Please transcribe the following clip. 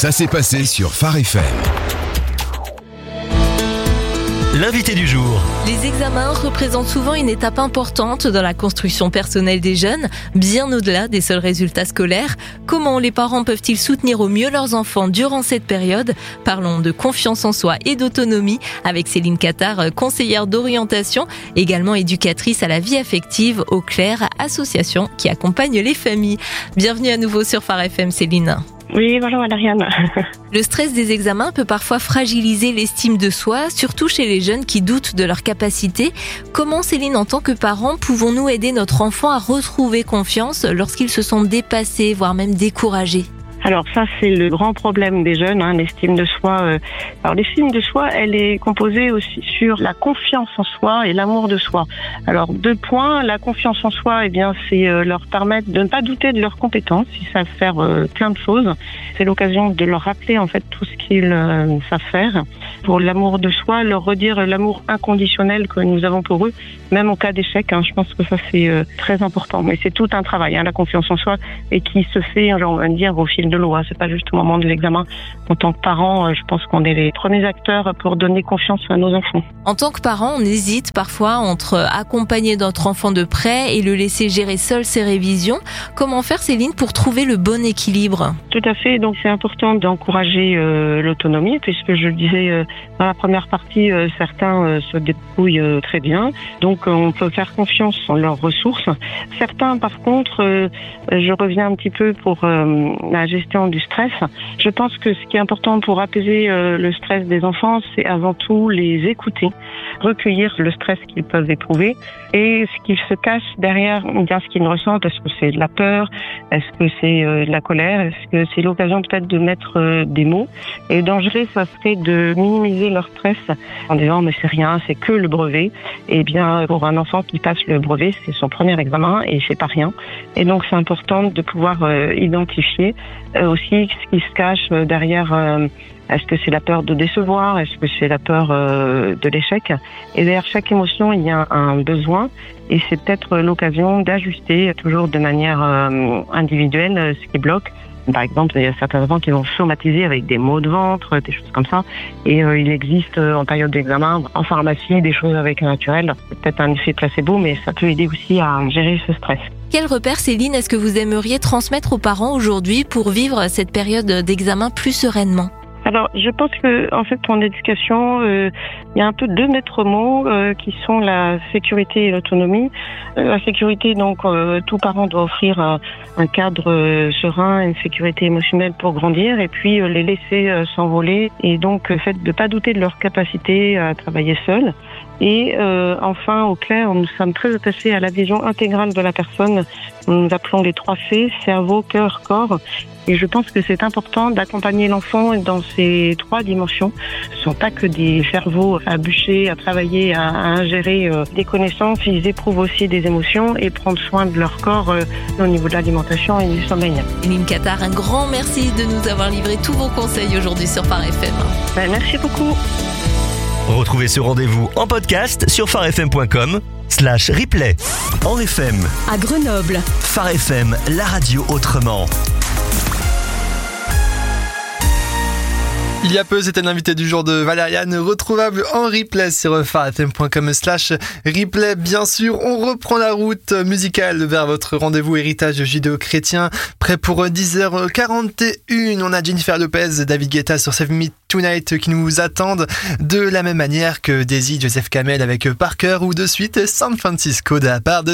Ça s'est passé sur Phare FM. L'invité du jour. Les examens représentent souvent une étape importante dans la construction personnelle des jeunes, bien au-delà des seuls résultats scolaires. Comment les parents peuvent-ils soutenir au mieux leurs enfants durant cette période ? Parlons de confiance en soi et d'autonomie avec Céline Cattard, conseillère d'orientation, également éducatrice à la vie affective au Clair, association qui accompagne les familles. Bienvenue à nouveau sur Phare FM, Céline. Oui, bonjour Adriane. Le stress des examens peut parfois fragiliser l'estime de soi, surtout chez les jeunes qui doutent de leurs capacités. Comment, Céline, en tant que parents, pouvons-nous aider notre enfant à retrouver confiance lorsqu'ils se sentent dépassés, voire même découragés ? Alors ça, c'est le grand problème des jeunes, l'estime de soi. Alors l'estime de soi, elle est composée aussi sur la confiance en soi et l'amour de soi. Alors 2 points, la confiance en soi, c'est leur permettre de ne pas douter de leurs compétences, ils savent faire plein de choses. C'est l'occasion de leur rappeler en fait tout ce qu'ils savent faire. Pour l'amour de soi, leur redire l'amour inconditionnel que nous avons pour eux, même en cas d'échec. Je pense que ça c'est très important. Mais c'est tout un travail, la confiance en soi, et qui se fait, on va dire, au fil de l'eau. C'est pas juste au moment de l'examen. En tant que parents, je pense qu'on est les premiers acteurs pour donner confiance à nos enfants. En tant que parents, on hésite parfois entre accompagner notre enfant de près et le laisser gérer seul ses révisions. Comment faire, Céline, pour trouver le bon équilibre ? Tout à fait. Donc c'est important d'encourager l'autonomie, puisque je le disais dans la première partie, certains se débrouillent très bien. Donc on peut faire confiance en leurs ressources. Certains, par contre, je reviens un petit peu pour la gestion du stress. Je pense que ce qui est important pour apaiser le stress des enfants, c'est avant tout les écouter, recueillir le stress qu'ils peuvent éprouver et ce qui se cache derrière ce qu'ils ressentent. Est-ce que c'est de la peur ? Est-ce que c'est de la colère ? Est-ce que c'est l'occasion peut-être de mettre des mots ? Et dangereux, ça serait de minimiser leur stress en disant mais c'est rien, c'est que le brevet. Et bien pour un enfant qui passe le brevet, c'est son premier examen et c'est pas rien. Et donc c'est important de pouvoir identifier aussi ce qui se cache derrière. Est-ce que c'est la peur de décevoir ? Est-ce que c'est la peur de l'échec ? Et derrière chaque émotion, il y a un besoin et c'est peut-être l'occasion d'ajuster toujours de manière individuelle ce qui bloque. Par exemple, il y a certains enfants qui vont somatiser avec des maux de ventre, des choses comme ça. Et il existe en période d'examen, en pharmacie, des choses avec un naturel. C'est peut-être un effet placebo, mais ça peut aider aussi à gérer ce stress. Quel repère, Céline, est-ce que vous aimeriez transmettre aux parents aujourd'hui pour vivre cette période d'examen plus sereinement ? Alors, je pense que, en fait, en éducation, il y a un peu 2 maîtres mots qui sont la sécurité et l'autonomie. La sécurité, donc, tout parent doit offrir un cadre serein, une sécurité émotionnelle pour grandir, et puis les laisser s'envoler. Et donc, le fait de ne pas douter de leur capacité à travailler seul. Et enfin, au Clair, nous sommes très attachés à la vision intégrale de la personne. Nous appelons les 3 C, cerveau, cœur, corps. Et je pense que c'est important d'accompagner l'enfant dans ces 3 dimensions. Ce ne sont pas que des cerveaux à bûcher, à travailler, à ingérer des connaissances. Ils éprouvent aussi des émotions et prendre soin de leur corps au niveau de l'alimentation et du sommeil. Céline Cattard, un grand merci de nous avoir livré tous vos conseils aujourd'hui sur Phare FM. Merci beaucoup. Retrouvez ce rendez-vous en podcast sur pharefm.com/replay. En FM, à Grenoble. Phare FM, la radio autrement. Il y a peu, c'était l'invité du jour de Valériane, retrouvable en replay sur pharefm.com/replay. Bien sûr, on reprend la route musicale vers votre rendez-vous héritage judéo-chrétien. Prêt pour 10h41. On a Jennifer Lopez, David Guetta sur Save Me Tonight qui nous attendent de la même manière que Daisy, Joseph Kamel avec Parker ou de suite San Francisco de la part de